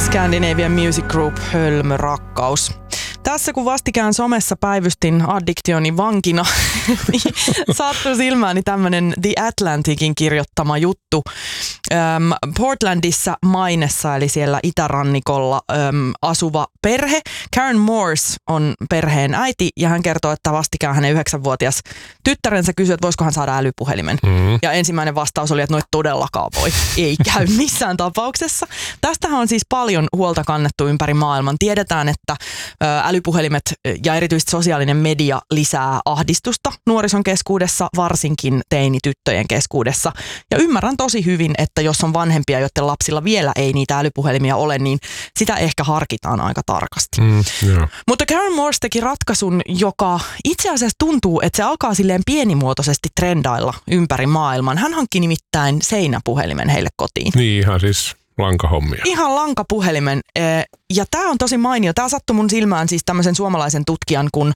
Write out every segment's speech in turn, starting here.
Scandinavian Music Group, Hölmö rakkaus. Tässä kun vastikään somessa päivystin addiktioni vankina, niin sattui silmääni tämmöinen The Atlanticin kirjoittama juttu. Portlandissa Mainessa, eli siellä itärannikolla asuva perhe. Karen Morse on perheen äiti ja hän kertoo, että vastikään hänen 9-vuotias tyttärensä kysyi, että voisiko hän saada älypuhelimen. Ja ensimmäinen vastaus oli, että no et todellakaan voi. Ei käy missään tapauksessa. Tästähän on siis paljon huolta kannettu ympäri maailman. Tiedetään, että älypuhelimet ja erityisesti sosiaalinen media lisää ahdistusta nuorison keskuudessa, varsinkin teinityttöjen keskuudessa. Ja ymmärrän tosi hyvin, että jos on vanhempia, joiden lapsilla vielä ei niitä älypuhelimia ole, niin sitä ehkä harkitaan aika tarkasti. Mutta Karen Morse teki ratkaisun, joka itse asiassa tuntuu, että se alkaa silleen pienimuotoisesti trendailla ympäri maailman. Hän hankki nimittäin seinäpuhelimen heille kotiin. Niin, ihan siis lankahommia. Ihan lankapuhelimen. Ja tämä on tosi mainio. Tämä sattui mun silmään siis tämmöisen suomalaisen tutkijan kuin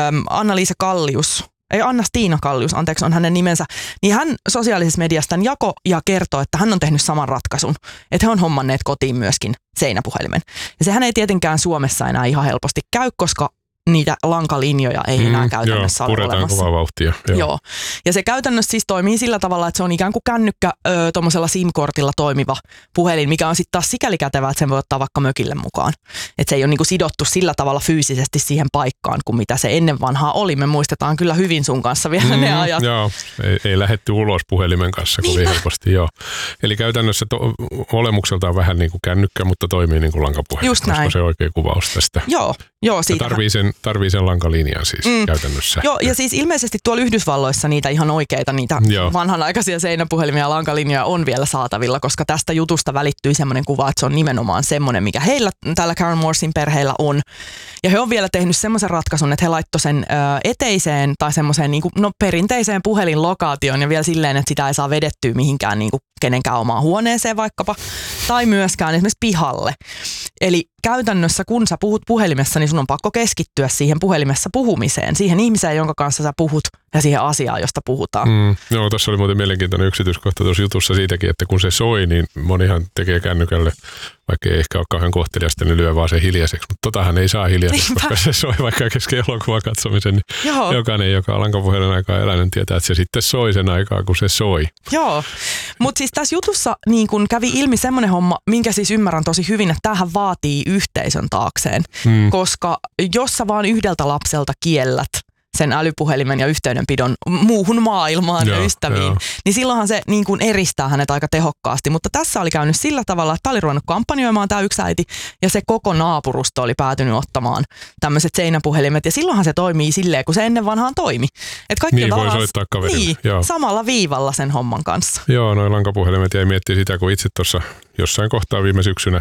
Anna-Stiina Kallius, anteeksi on hänen nimensä, niin hän sosiaalisessa mediassa tämän jako ja kertoo, että hän on tehnyt saman ratkaisun, että he on hommanneet kotiin myöskin seinäpuhelimen. Ja sehän ei tietenkään Suomessa enää ihan helposti käy, koska niitä lankalinjoja ei enää käytännössä ole olemassa. Puretaan kovaa vauhtia. Joo. Ja se käytännössä siis toimii sillä tavalla, että se on ikään kuin kännykkä tuommoisella SIM-kortilla toimiva puhelin, mikä on sitten taas sikäli kätevää, että sen voi ottaa vaikka mökille mukaan. Että se ei ole niinku sidottu sillä tavalla fyysisesti siihen paikkaan, kuin mitä se ennen vanhaa oli. Me muistetaan kyllä hyvin sun kanssa vielä ne ajat. Joo, ei lähdetty ulos puhelimen kanssa kovin helposti. Joo. Eli käytännössä olemukseltaan vähän niin kuin kännykkä, mutta toimii niin kuin lankapuhelin. Just näin. Koska se oikea kuvaus tästä. Joo, siitä. Tarvii sen lankalinjan siis käytännössä. Joo, ja siis ilmeisesti tuolla Yhdysvalloissa niitä ihan oikeita, niitä vanhanaikaisia seinäpuhelimia ja lankalinjoja on vielä saatavilla, koska tästä jutusta välittyy semmoinen kuva, että se on nimenomaan semmoinen, mikä heillä, tällä Karen Morsin perheillä on. Ja he on vielä tehnyt semmoisen ratkaisun, että he laittoi sen eteiseen tai semmoiseen niin kuin, perinteiseen puhelinlokaatioon ja vielä silleen, että sitä ei saa vedettyä mihinkään niin kuin kenenkään omaan huoneeseen vaikkapa, tai myöskään esimerkiksi pihalle. Eli käytännössä, kun sä puhut puhelimessa, niin sun on pakko keskittyä siihen puhelimessa puhumiseen, siihen ihmiseen, jonka kanssa sä puhut ja siihen asiaan, josta puhutaan. Joo, tuossa oli muuten mielenkiintoinen yksityiskohta tuossa jutussa siitäkin, että kun se soi, niin monihan tekee kännykälle, vaikka ei ehkä ole kauhean kohteliasta, niin lyö vaan se hiljaiseksi. Mutta totahan ei saa hiljaiseksi, koska se soi vaikka kesken elokuvan katsomisen. Niin jokainen, joka on lankapuhelin aikaa elänyt, tietää, että se sitten soi sen aikaa, kun se soi. Joo, mutta siis tässä jutussa niin kun kävi ilmi semmoinen homma, minkä siis ymmärrän tosi hyvin, että tämähän vaatii yhteisön taakseen. Koska jos sä vaan yhdeltä lapselta kiellät sen älypuhelimen ja yhteydenpidon muuhun maailmaan ja ystäviin, niin silloinhan se niin kuin eristää hänet aika tehokkaasti. Mutta tässä oli käynyt sillä tavalla, että tämä oli ruvennut kampanjoimaan tämä yksi äiti ja se koko naapurusto oli päätynyt ottamaan tämmöiset seinäpuhelimet ja silloinhan se toimii silleen, kun se ennen vanhaan toimi. Et kaikki niin voi soittaa kaverille. Samalla viivalla sen homman kanssa. Joo, noi lankapuhelimet jäi miettiä sitä, kun itse tuossa jossain kohtaa viime syksynä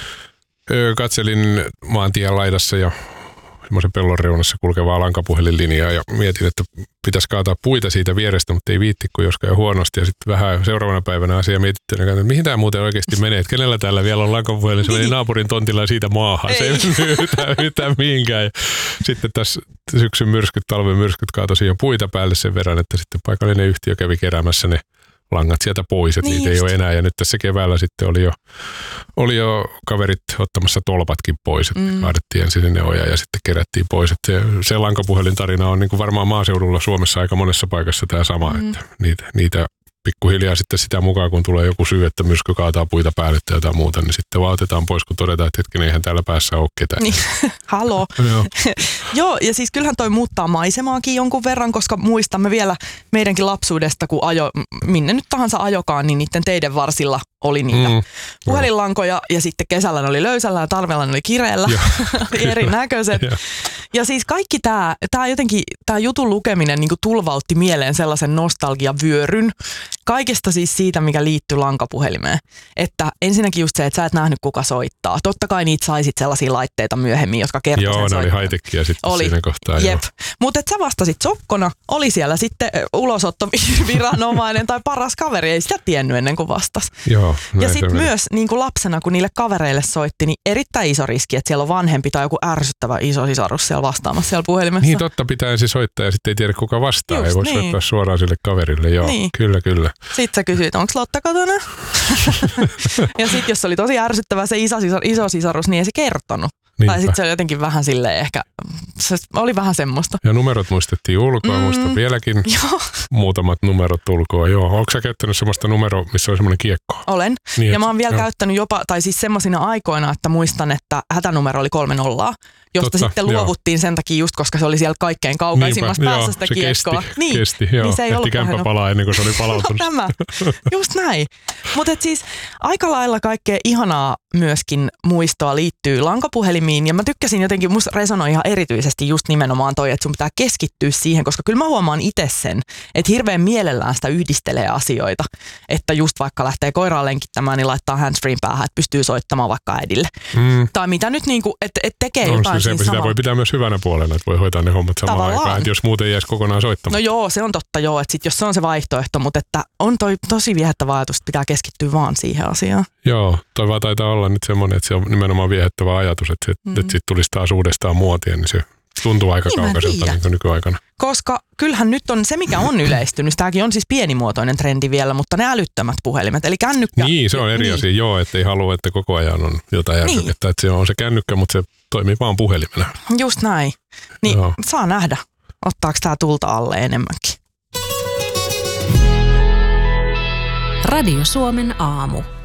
katselin maantien laidassa ja semmoisen pellon reunassa kulkevaa lankapuhelinlinjaa ja mietin, että pitäisi kaataa puita siitä vierestä, mutta ei viitti, kun jos käy huonosti. Ja sitten vähän seuraavana päivänä asiaa mietittiin, että mihin tämä muuten oikeasti menee, että kenellä täällä vielä on lankapuhelin. Se meni naapurin tontilla ja siitä maahan. Se ei yhtään mihinkään. Ja sitten tässä syksyn talven myrskyt kaatoi siihen puita päälle sen verran, että sitten paikallinen yhtiö kävi keräämässä ne langat sieltä pois, että niitä ei ole enää. Ja nyt tässä keväällä sitten oli jo kaverit ottamassa tolpatkin pois, että kaadettiin ensin ne oja ja sitten kerättiin pois. Että se lankapuhelintarina on niin kuin varmaan maaseudulla Suomessa aika monessa paikassa tämä sama, että niitä pikkuhiljaa sitten sitä mukaan, kun tulee joku syy, että myrsky kaataa puita päälle tai jotain muuta, niin sitten vaan otetaan pois, kun todetaan, että hetken eihän täällä päässä ole ketään. Niin, haloo. Joo, ja siis kyllähän toi muuttaa maisemaakin jonkun verran, koska muistamme vielä meidänkin lapsuudesta, kun minne nyt tahansa ajokaan, niin niiden teiden varsilla oli niitä puhelinlankoja ja sitten kesällä ne oli löysällä ja talvella ne oli kireellä, erinäköiset. Ja siis kaikki tämä jutun lukeminen niin kuin tulvautti mieleen sellaisen nostalgiavyöryn kaikesta siis siitä, mikä liittyy lankapuhelimeen. Että ensinnäkin just se, että sä et nähnyt kuka soittaa. Totta kai niitä saisit sellaisia laitteita myöhemmin, jotka kertoo sen soittaa. Joo, ne oli high-techia sitten siinä kohtaa. Jep. Mutta et sä vastasit sokkona, oli siellä sitten ulosottoviranomainen tai paras kaveri, ei sitä tiennyt ennen kuin vastas. Joo. Joo, ja sitten myös niin kuin lapsena, kun niille kavereille soitti, niin erittäin iso riski, että siellä on vanhempi tai joku ärsyttävä iso sisarus siellä vastaamassa siellä puhelimessa. Niin totta, pitää ensin soittaa ja sitten ei tiedä kuka vastaa. Just ei voi niin. soittaa suoraan sille kaverille. Joo, niin. Kyllä. Sitten sä kysyit, onko Lotta kotona? Ja sitten jos oli tosi ärsyttävä se iso sisarus, niin ei se kertonut. Niinpä. Tai sitten se oli jotenkin vähän silleen ehkä, se oli vähän semmoista. Ja numerot muistettiin ulkoa, muistan vieläkin muutamat numerot ulkoa. Joo, onko sä käyttänyt semmoista numeroa, missä on semmoinen kiekko? Olen. Niin, ja mä oon vielä käyttänyt jopa, tai siis semmoisina aikoina, että muistan, että hätänumero oli 30, josta sitten luovuttiin sen takia just, koska se oli siellä kaikkein kaukaisimmassa päässä sitä kiekkoa. Kesti, joo. Niin se ei ollut kämpä palaa ennen kuin se oli palautunut. Tämä, just näin. Mutta siis aika lailla kaikkea ihanaa myöskin muistoa liittyy lankapuhelimiin, ja mä tykkäsin jotenkin, musta resonoi ihan erityisesti just nimenomaan toi, että sun pitää keskittyä siihen, koska kyllä mä huomaan itse sen, että hirveän mielellään sitä yhdistelee asioita, että just vaikka lähtee koiraan lenkittämään, niin laittaa handsfreen päähän, että pystyy soittamaan vaikka äidille. Tai mitä nyt niinku, että tekee jotain siinä sitä voi pitää myös hyvänä puolena, että voi hoitaa ne hommat samaan aikaan, että jos muuten jäisi kokonaan soittamaan. No joo, se on totta joo, että sit jos se on se vaihtoehto, mutta että on toi tosi viehättävä ajatus, että pitää keskittyä vaan siihen asiaan. Joo, toi vaan taitaa olla nyt semmoinen, että se on nimenomaan viehättävä ajatus, että sitten tulisi taas uudestaan muotia, niin se tuntuu aika kaukaiselta niin kuin nykyaikana. Koska kyllähän nyt on se, mikä on yleistynyt, tämäkin on siis pienimuotoinen trendi vielä, mutta ne älyttömät puhelimet, eli kännykkä. Niin, se on eri asia, joo, että ei halua, että koko ajan on jotain järsykettä, että se on se kännykkä, mutta se toimii vaan puhelimena. Just näin. Niin saa nähdä, ottaako tämä tulta alle enemmänkin. Radio Suomen aamu.